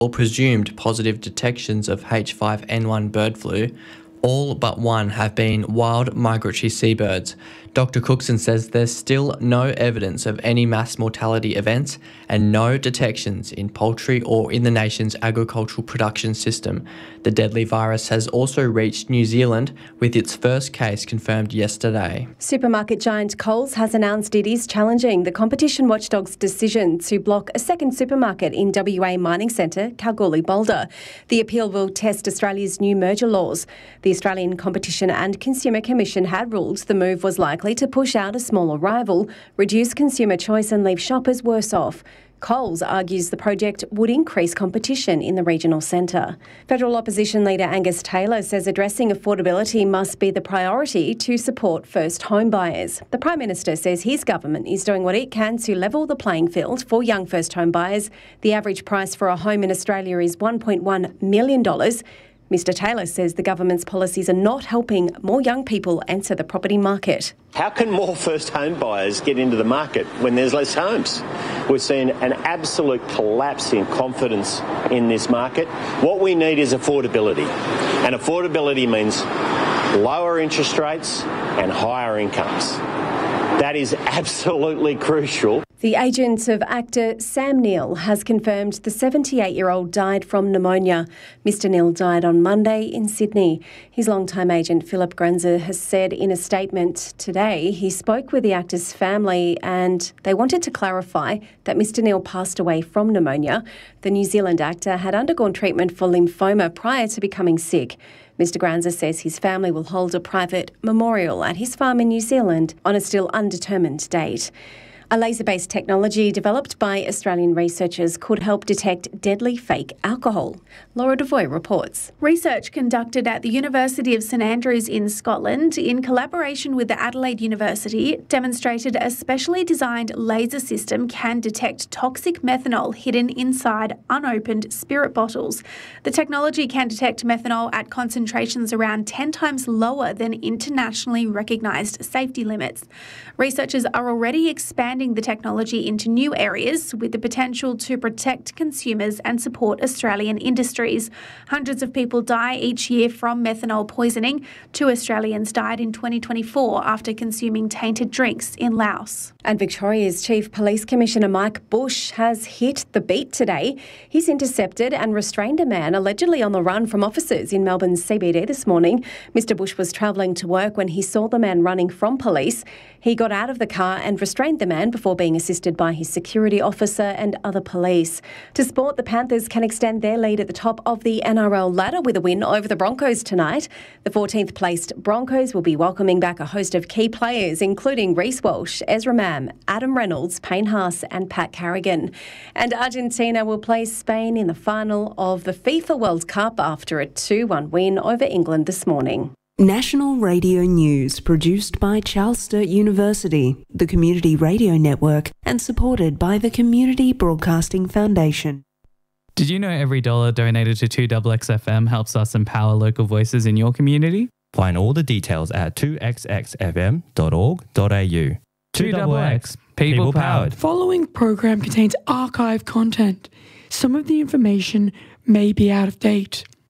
or presumed positive detections of H5N1 bird flu, all but one have been wild migratory seabirds. Dr. Cookson says there's still no evidence of any mass mortality events and no detections in poultry or in the nation's agricultural production system. The deadly virus has also reached New Zealand, with its first case confirmed yesterday. Supermarket giant Coles has announced it is challenging the competition watchdog's decision to block a second supermarket in WA mining centre, Kalgoorlie-Boulder. The appeal will test Australia's new merger laws. The Australian Competition and Consumer Commission had ruled the move was likely to push out a smaller rival, reduce consumer choice and leave shoppers worse off. Coles argues the project would increase competition in the regional centre. Federal opposition leader Angus Taylor says addressing affordability must be the priority to support first home buyers. The Prime Minister says his government is doing what it can to level the playing field for young first home buyers. The average price for a home in Australia is $1.1 million. Mr Taylor says the government's policies are not helping more young people enter the property market. How can more first home buyers get into the market when there's less homes? We've seen an absolute collapse in confidence in this market. What we need is affordability, and affordability means lower interest rates and higher incomes. That is absolutely crucial. The agent of actor Sam Neill has confirmed the 78-year-old died from pneumonia. Mr Neill died on Monday in Sydney. His longtime agent Philip Granzer has said in a statement today he spoke with the actor's family and they wanted to clarify that Mr Neill passed away from pneumonia. The New Zealand actor had undergone treatment for lymphoma prior to becoming sick. Mr Granzer says his family will hold a private memorial at his farm in New Zealand on a still undetermined date. A laser-based technology developed by Australian researchers could help detect deadly fake alcohol. Laura Devoy reports. Research conducted at the University of St Andrews in Scotland in collaboration with the Adelaide University demonstrated a specially designed laser system can detect toxic methanol hidden inside unopened spirit bottles. The technology can detect methanol at concentrations around 10 times lower than internationally recognised safety limits. Researchers are already expanding the technology into new areas with the potential to protect consumers and support Australian industries. Hundreds of people die each year from methanol poisoning. 2 Australians died in 2024 after consuming tainted drinks in Laos. And Victoria's Chief Police Commissioner Mike Bush has hit the beat today. He's intercepted and restrained a man allegedly on the run from officers in Melbourne's CBD this morning. Mr Bush was travelling to work when he saw the man running from police. He got out of the car and restrained the man before being assisted by his security officer and other police. To sport, the Panthers can extend their lead at the top of the NRL ladder with a win over the Broncos tonight. The 14th placed Broncos will be welcoming back a host of key players, including Reece Walsh, Ezra Mam, Adam Reynolds, Payne Haas and Pat Carrigan. And Argentina will play Spain in the final of the FIFA World Cup after a 2-1 win over England this morning. National Radio News, produced by Charles Sturt University, the Community Radio Network, and supported by the Community Broadcasting Foundation. Did you know every dollar donated to 2XXFM helps us empower local voices in your community? Find all the details at 2xxfm.org.au. 2XX, people powered. Following program contains archive content. Some of the information may be out of date.